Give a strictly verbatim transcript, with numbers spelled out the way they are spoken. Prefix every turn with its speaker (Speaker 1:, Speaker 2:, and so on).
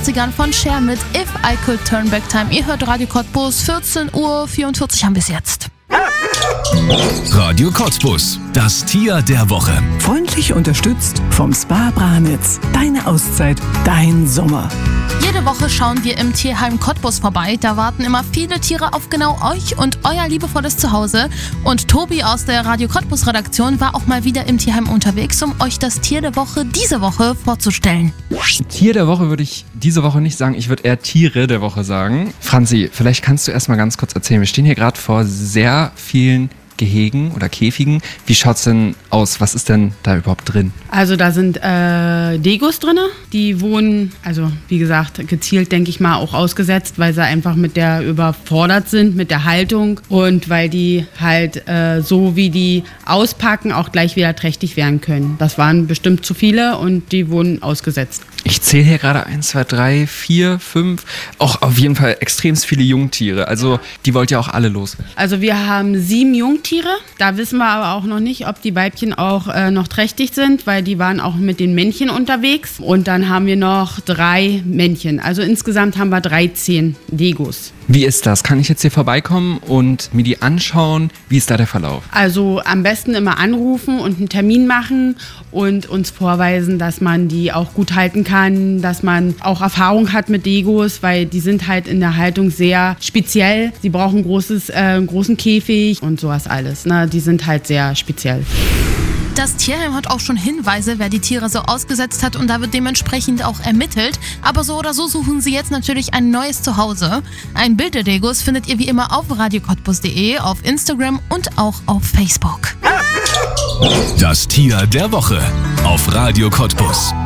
Speaker 1: achtzigern von Cher mit If I Could Turn Back Time. Ihr hört Radio Cottbus, vierzehn Uhr vierundvierzig haben wir es jetzt.
Speaker 2: Radio Cottbus, das Tier der Woche.
Speaker 3: Freundlich unterstützt vom Spa Branitz. Deine Auszeit, dein Sommer.
Speaker 1: Jede Woche schauen wir im Tierheim Cottbus vorbei. Da warten immer viele Tiere auf genau euch und euer liebevolles Zuhause. Und Tobi aus der Radio Cottbus Redaktion war auch mal wieder im Tierheim unterwegs, um euch das Tier der Woche diese Woche vorzustellen.
Speaker 4: Tier der Woche würde ich diese Woche nicht sagen, ich würde eher Tiere der Woche sagen. Franzi, vielleicht kannst du erst mal ganz kurz erzählen. Wir stehen hier gerade vor sehr vielen Gehegen oder Käfigen. Wie schaut's denn aus? Was ist denn da überhaupt drin?
Speaker 5: Also da sind äh, Degos drin, die wohnen, also wie gesagt, gezielt denke ich mal auch ausgesetzt, weil sie einfach mit der überfordert sind, mit der Haltung und weil die halt äh, so wie die auspacken auch gleich wieder trächtig werden können. Das waren bestimmt zu viele und die wurden ausgesetzt.
Speaker 4: Ich zähle hier gerade eins, zwei, drei, vier, fünf, auch auf jeden Fall extrem viele Jungtiere. Also die wollt ihr auch alle loswerden.
Speaker 5: Also wir haben sieben Jungtiere. Da wissen wir aber auch noch nicht, ob die Weibchen auch äh, noch trächtig sind, weil die waren auch mit den Männchen unterwegs. Und dann haben wir noch drei Männchen. Also insgesamt haben wir dreizehn Degos.
Speaker 4: Wie ist das? Kann ich jetzt hier vorbeikommen und mir die anschauen? Wie ist da der Verlauf?
Speaker 5: Also am besten immer anrufen und einen Termin machen und uns vorweisen, dass man die auch gut halten kann, dass man auch Erfahrung hat mit Degos, weil die sind halt in der Haltung sehr speziell. Sie brauchen ein großes, äh, einen großen Käfig und sowas alles. Ne? Die sind halt sehr speziell.
Speaker 1: Das Tierheim hat auch schon Hinweise, wer die Tiere so ausgesetzt hat und da wird dementsprechend auch ermittelt. Aber so oder so suchen sie jetzt natürlich ein neues Zuhause. Ein Bild der Degos findet ihr wie immer auf radio cottbus punkt de, auf Instagram und auch auf Facebook.
Speaker 2: Das Tier der Woche auf Radio Cottbus.